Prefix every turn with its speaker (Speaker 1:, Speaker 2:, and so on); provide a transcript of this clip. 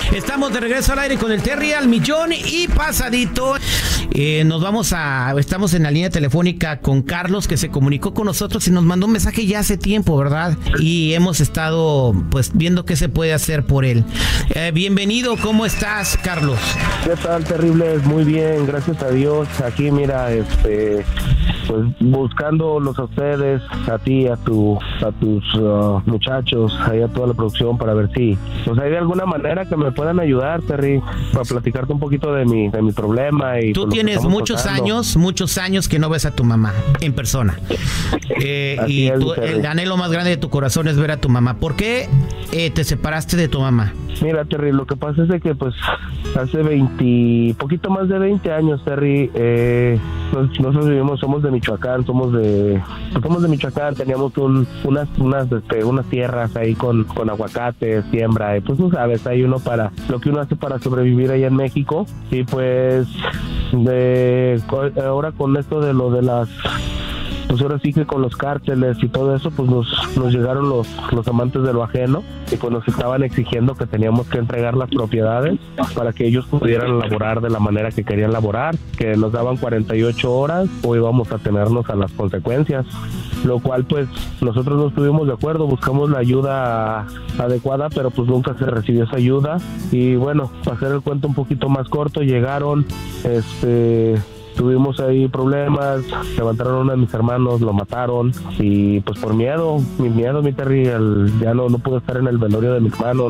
Speaker 1: Estamos de regreso al aire con el Terry al millón y pasadito. Estamos en la línea telefónica con Carlos, que se comunicó con nosotros y nos mandó un mensaje ya hace tiempo, ¿verdad? Y hemos estado pues viendo qué se puede hacer por él. Bienvenido, ¿cómo estás, Carlos?
Speaker 2: ¿Qué tal, Terrible? Muy bien, gracias a Dios. Aquí, mira, pues buscándolos a ustedes, a ti, a tus muchachos, ahí a toda la producción, para ver si pues hay de alguna manera que me puedan ayudar, Terry, para platicarte un poquito de mi problema. Y
Speaker 1: tú tienes muchos años que no ves a tu mamá en persona. Y el anhelo más grande de tu corazón es ver a tu mamá. ¿Por qué te separaste de tu mamá?
Speaker 2: Mira, Terry, lo que pasa es de que pues hace poquito más de 20 años, Terry, nosotros somos de Michoacán, somos de Michoacán, teníamos unas tierras ahí con aguacates, siembra, pues tú sabes, hay lo que uno hace para sobrevivir allá en México. Y pues ahora con esto de lo de las, pues ahora sí que con los cárteles y todo eso, pues nos llegaron los amantes de lo ajeno y pues nos estaban exigiendo que teníamos que entregar las propiedades para que ellos pudieran laborar de la manera que querían laborar, que nos daban 48 horas o íbamos a tenernos a las consecuencias, lo cual pues nosotros no estuvimos de acuerdo, buscamos la ayuda adecuada, pero pues nunca se recibió esa ayuda. Y bueno, para hacer el cuento un poquito más corto, llegaron, tuvimos ahí problemas, levantaron a uno de mis hermanos, lo mataron y pues por mi Terry, ya no pude estar en el velorio de mi hermano.